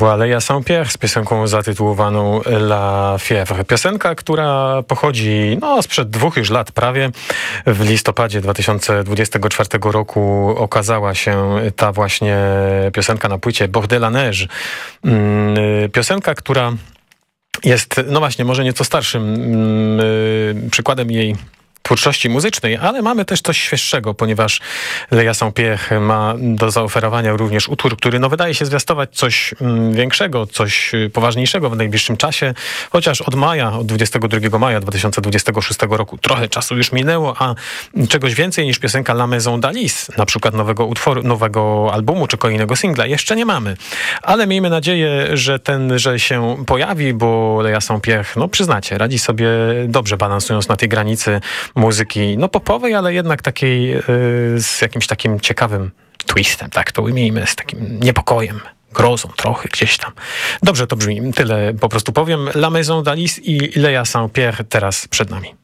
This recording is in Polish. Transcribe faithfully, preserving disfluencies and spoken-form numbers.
była Leia Saint-Pierre z piosenką zatytułowaną La Fièvre. Piosenka, która pochodzi no, sprzed dwóch już lat prawie. W listopadzie dwa tysiące dwudziestego czwartego roku okazała się ta właśnie piosenka na płycie Bordel à Neige. Piosenka, która jest, no właśnie, może nieco starszym yy, przykładem jej twórczości muzycznej, ale mamy też coś świeższego, ponieważ Leia Saint-Pierre ma do zaoferowania również utwór, który no, wydaje się zwiastować coś mm, większego, coś poważniejszego w najbliższym czasie, chociaż od maja, od dwudziestego drugiego maja dwa tysiące dwudziestego szóstego roku trochę czasu już minęło, a czegoś więcej niż piosenka La Maison d'Alice, na przykład nowego utworu, nowego albumu czy kolejnego singla, jeszcze nie mamy. Ale miejmy nadzieję, że ten, że się pojawi, bo Leia Saint-Pierre, no przyznacie, radzi sobie dobrze, balansując na tej granicy muzyki, no popowej, ale jednak takiej yy, z jakimś takim ciekawym twistem, tak to ujmijmy, z takim niepokojem, grozą trochę gdzieś tam. Dobrze to brzmi, tyle po prostu powiem. La Maison d'Alice i Leia Saint-Pierre teraz przed nami.